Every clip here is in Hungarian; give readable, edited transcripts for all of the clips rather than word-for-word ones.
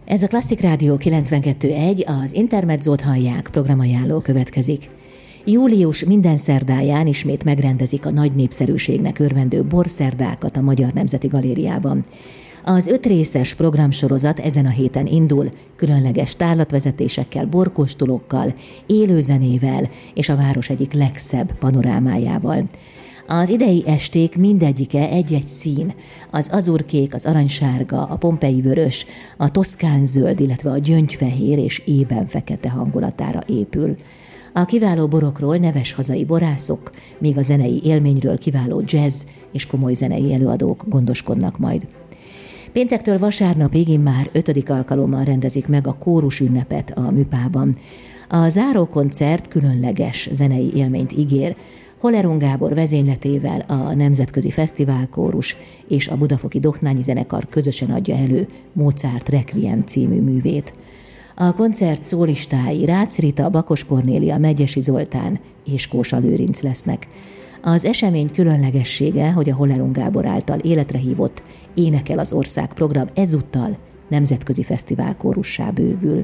Ez a Klasszik Rádió 92.1, az Intermedzót hallják, programajánló következik. Július minden szerdáján ismét megrendezik a nagy népszerűségnek örvendő borszerdákat a Magyar Nemzeti Galériában. Az 5 részes programsorozat ezen a héten indul, különleges tárlatvezetésekkel, borkóstolókkal, élőzenével és a város egyik legszebb panorámájával. Az idei esték mindegyike egy-egy szín, az azurkék, az aranysárga, a pompei vörös, a toszkán zöld, illetve a gyöngyfehér és ében fekete hangulatára épül. A kiváló borokról neves hazai borászok, míg a zenei élményről kiváló jazz és komoly zenei előadók gondoskodnak majd. Péntektől vasárnapig immár 5. alkalommal rendezik meg a kórus ünnepet a Műpában. A zárókoncert különleges zenei élményt ígér, Hollerung Gábor vezényletével a Nemzetközi Fesztiválkórus és a Budafoki Dohnányi Zenekar közösen adja elő Mozart Requiem című művét. A koncert szólistái Rácz Rita, Bakos Kornélia, Megyesi Zoltán és Kósa Lőrinc lesznek. Az esemény különlegessége, hogy a Hollerung Gábor által életre hívott Énekel az Ország program ezúttal nemzetközi fesztiválkórussá bővül.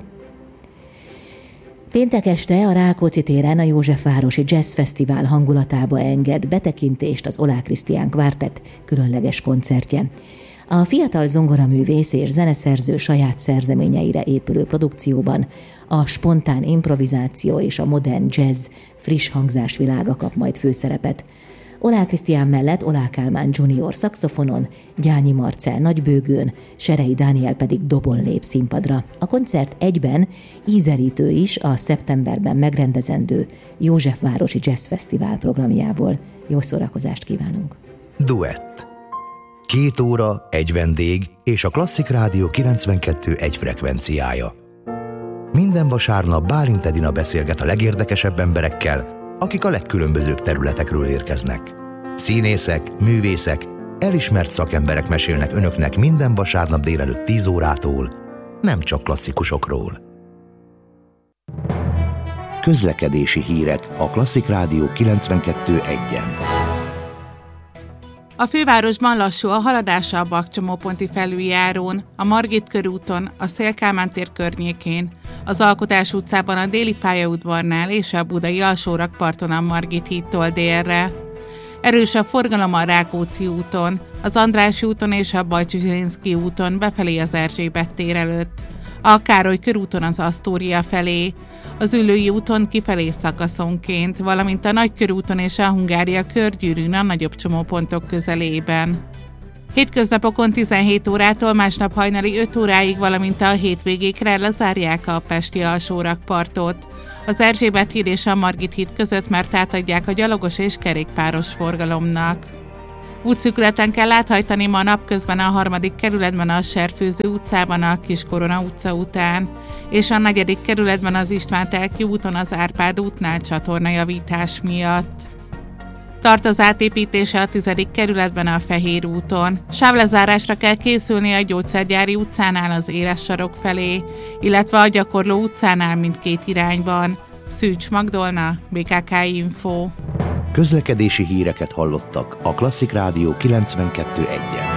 Péntek este a Rákóczi téren a Józsefvárosi Jazz Fesztivál hangulatába enged betekintést az Oláh Krisztián Kvártett különleges koncertje. A fiatal zongoraművész és zeneszerző saját szerzeményeire épülő produkcióban a spontán improvizáció és a modern jazz friss hangzásvilága kap majd főszerepet. Oláh Krisztián mellett Oláh Kálmán Junior szaxofonon, Gyányi Marcell nagybőgőn, Serei Dániel pedig dobon lép színpadra. A koncert egyben ízelítő is a szeptemberben megrendezendő Józsefvárosi Jazz Fesztivál programjából. Jó szórakozást kívánunk! Duett. 2 óra, egy vendég és a Klasszik Rádió 92.1 frekvenciája. Minden vasárnap Bálint Edina beszélget a legérdekesebb emberekkel, akik a legkülönbözőbb területekről érkeznek. Színészek, művészek, elismert szakemberek mesélnek önöknek minden vasárnap délelőtt 10 órától, nem csak klasszikusokról. Közlekedési hírek a Klasszik Rádió 92.1-en. A fővárosban lassú a haladása a Bakcsomóponti felüljárón, a Margit körúton, a Széll-Kálmán tér környékén, az Alkotás utcában a Déli pályaudvarnál és a budai alsórakparton a Margit hídtól délre. Erős a forgalom a Rákóczi úton, az Andrássy úton és a Bajcsy-Zsilinszky úton befelé az Erzsébet tér előtt, a Károly körúton az Asztória felé, az Üllői úton kifelé szakaszonként, valamint a Nagykörúton és a Hungária körgyűrűn a nagyobb csomópontok közelében. Hétköznapokon 17 órától másnap hajnali 5 óráig, valamint a hétvégékre lezárják a pesti alsórakpartot. Az Erzsébet híd és a Margit híd között mert átadják a gyalogos és kerékpáros forgalomnak. Útszűkületen kell áthajtani ma napközben a 3. kerületben a Serfőző utcában a Kiskorona utca után, és a 4. kerületben az István-Telki úton az Árpád útnál csatornajavítás miatt. Tart az átépítése a 10. kerületben a Fehér úton. Sávlezárásra kell készülni a Gyógyszergyári utcánál az Éles sarok felé, illetve a Gyakorló utcánál mindkét irányban. Szűcs Magdolna, BKK Info. Közlekedési híreket hallottak a Klasszik Rádió 92.1-en.